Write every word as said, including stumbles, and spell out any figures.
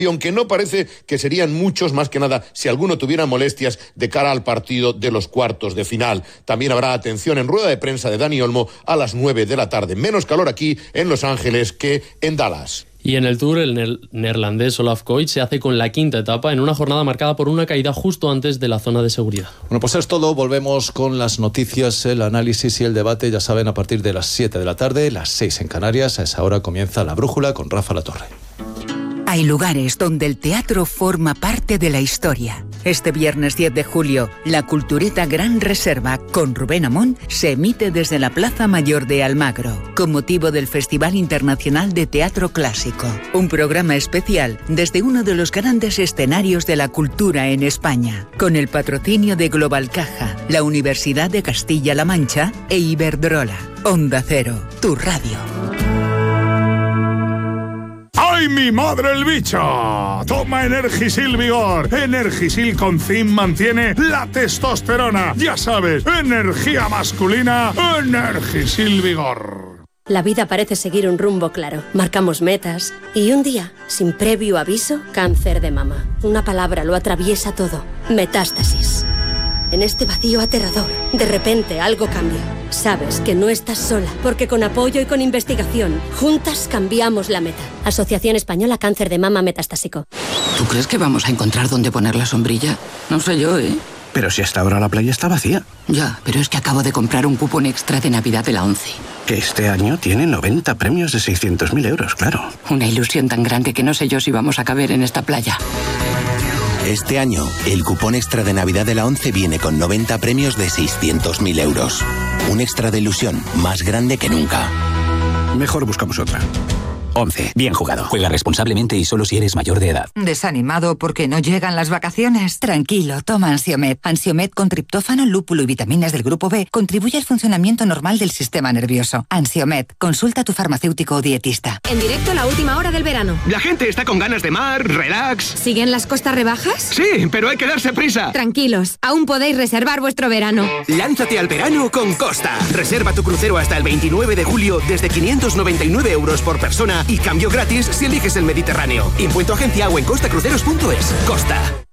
Y aunque no parece que serían muchos, más que nada si alguno tuviera molestias de cara al partido de los cuartos de final. También habrá atención en rueda de prensa de Dani Olmo a las nueve de la tarde. Menos calor aquí en Los Ángeles que en Dallas. Y en el Tour, el ne- neerlandés Olaf Koit se hace con la quinta etapa en una jornada marcada por una caída justo antes de la zona de seguridad. Bueno, pues es todo. Volvemos con las noticias, el análisis y el debate. Ya saben, a partir de las siete de la tarde, las seis en Canarias. A esa hora comienza La Brújula con Rafa Latorre. Hay lugares donde el teatro forma parte de la historia. Este viernes diez de julio, la Cultureta Gran Reserva con Rubén Amón se emite desde la Plaza Mayor de Almagro, con motivo del Festival Internacional de Teatro Clásico. Un programa especial desde uno de los grandes escenarios de la cultura en España, con el patrocinio de Global Caja, la Universidad de Castilla-La Mancha e Iberdrola. Onda Cero, tu radio. ¡Ay, mi madre el bicho! Toma Energisil Vigor. Energisil con zinc mantiene la testosterona. Ya sabes, energía masculina, Energisil Vigor. La vida parece seguir un rumbo claro. Marcamos metas y un día, sin previo aviso, cáncer de mama. Una palabra lo atraviesa todo. Metástasis. En este vacío aterrador, de repente algo cambia. Sabes que no estás sola, porque con apoyo y con investigación, juntas cambiamos la meta. Asociación Española Cáncer de Mama Metastásico. ¿Tú crees que vamos a encontrar dónde poner la sombrilla? No sé yo, ¿eh? Pero si hasta ahora la playa está vacía. Ya, pero es que acabo de comprar un cupón extra de Navidad de la ONCE. Que este año tiene noventa premios de seiscientos mil euros, claro. Una ilusión tan grande que no sé yo si vamos a caber en esta playa. Este año, el cupón extra de Navidad de la ONCE viene con noventa premios de seiscientos mil euros. Un extra de ilusión más grande que nunca. Mejor buscamos otra. ONCE. Bien jugado. Juega responsablemente y solo si eres mayor de edad. ¿Desanimado porque no llegan las vacaciones? Tranquilo, toma Ansiomed. Ansiomed con triptófano, lúpulo y vitaminas del grupo B contribuye al funcionamiento normal del sistema nervioso. Ansiomed. Consulta a tu farmacéutico o dietista. En directo la última hora del verano. La gente está con ganas de mar, relax. ¿Siguen las costas rebajas? Sí, pero hay que darse prisa. Tranquilos, aún podéis reservar vuestro verano. Lánzate al verano con Costa. Reserva tu crucero hasta el veintinueve de julio desde quinientos noventa y nueve euros por persona y cambio gratis si eliges el Mediterráneo. Impuesto agencia o en costacruceros punto es. Costa.